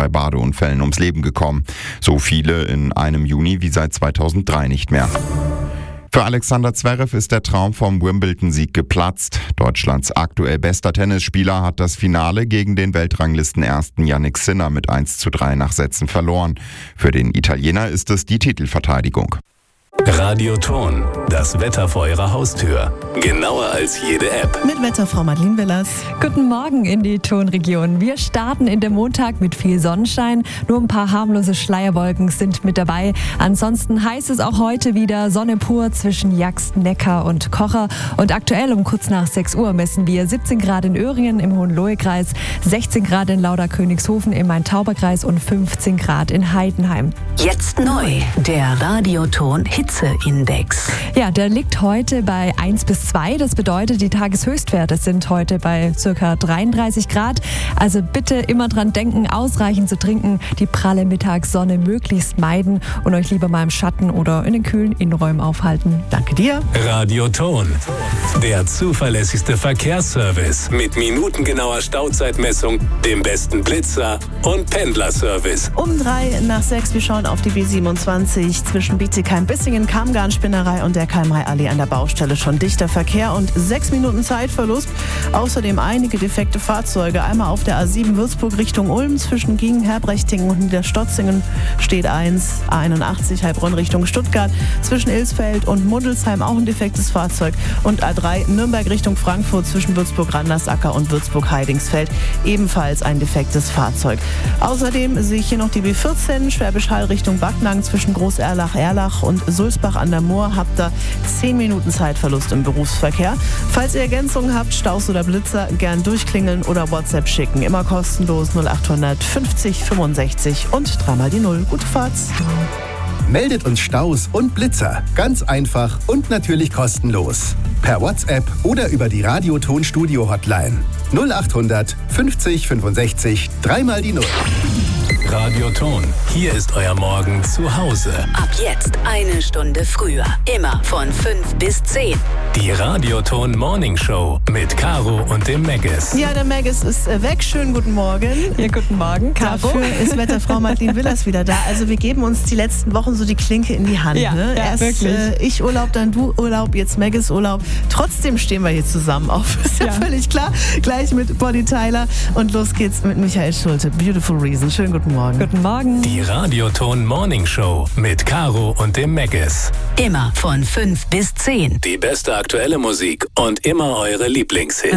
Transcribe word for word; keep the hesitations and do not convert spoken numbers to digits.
bei Badeunfällen ums Leben gekommen. So viele in einem Juni wie seit zweitausenddrei nicht mehr. Für Alexander Zverev ist der Traum vom Wimbledon-Sieg geplatzt. Deutschlands aktuell bester Tennisspieler hat das Finale gegen den Weltranglistenersten Jannik Sinner mit eins zu drei nach Sätzen verloren. Für den Italiener ist es die Titelverteidigung. Radioton, das Wetter vor Ihrer Haustür. Genauer als jede App. Mit Wetterfrau Madeleine Willers. Guten Morgen in die Tonregion. Wir starten in den Montag mit viel Sonnenschein. Nur ein paar harmlose Schleierwolken sind mit dabei. Ansonsten heißt es auch heute wieder Sonne pur zwischen Jaxt, Neckar und Kocher. Und aktuell um kurz nach sechs Uhr messen wir siebzehn Grad in Öhringen im Hohenlohe-Kreis, sechzehn Grad in Lauda-Königshofen im Main-Tauber-Kreis und fünfzehn Grad in Heidenheim. Jetzt neu, der Radioton Hitzeindex. Ja, der liegt heute bei eins bis zwei. Das bedeutet, die Tageshöchstwerte sind heute bei ca. dreiunddreißig Grad. Also bitte immer dran denken, ausreichend zu trinken, die pralle Mittagssonne möglichst meiden und euch lieber mal im Schatten oder in den kühlen Innenräumen aufhalten. Danke dir. Radioton, der zuverlässigste Verkehrsservice mit minutengenauer Stauzeitmessung, dem besten Blitzer und Pendlerservice. Um drei nach sechs, wir schauen auf die B siebenundzwanzig zwischen Bietigheim, Bissingen, Kamgarn-Spinnerei und der Kalmei-Allee an der Baustelle. Schon dichter Verkehr und sechs Minuten Zeitverlust. Außerdem einige defekte Fahrzeuge. Einmal auf der A sieben Würzburg Richtung Ulm zwischen Giengen, Herbrechtingen und Niederstotzingen steht eins. A einundachtzig Heilbronn Richtung Stuttgart zwischen Ilsfeld und Mundelsheim auch ein defektes Fahrzeug. Und A drei Nürnberg Richtung Frankfurt zwischen Würzburg-Randersacker und Würzburg-Heidingsfeld ebenfalls ein defektes Fahrzeug. Außerdem sehe ich hier noch die B vierzehn Schwäbisch Hall Richtung Backnang zwischen Groß-Erlach-Erlach und Sulzbach an der Moor. Habt ihr zehn Minuten Zeitverlust im Berufsverkehr. Falls ihr Ergänzungen habt, Staus oder Blitzer, gern durchklingeln oder WhatsApp schicken. Immer kostenlos null achthundert fünfzig fünfundsechzig und dreimal die Null. Gute Fahrt. Meldet uns Staus und Blitzer. Ganz einfach und natürlich kostenlos. Per WhatsApp oder über die Radioton Studio Hotline. null achthundert fünfzig fünfundsechzig, dreimal die Null. Radioton, hier ist euer Morgen zu Hause. Ab jetzt eine Stunde früher. Immer von fünf bis zehn. Die Radioton Morning Show mit Caro und dem Meggis. Ja, der Meggis ist weg. Schönen guten Morgen. Ja, guten Morgen, Caro. Dafür ist Wetterfrau Madeleine Willers wieder da. Also wir geben uns die letzten Wochen so die Klinke in die Hand. Ja, ne? ja, Erst wirklich. Äh, ich Urlaub, dann du Urlaub, jetzt Meggis Urlaub. Trotzdem stehen wir hier zusammen auf. Ist ja, ja völlig klar. Gleich mit Bonnie Tyler und los geht's mit Michael Schulte. Beautiful Reason. Schönen guten Morgen. Guten Morgen. Die Radioton Morning Show mit Caro und dem Meggis. Immer von fünf bis zehn. Die beste aktuelle Musik und immer eure Lieblingshits.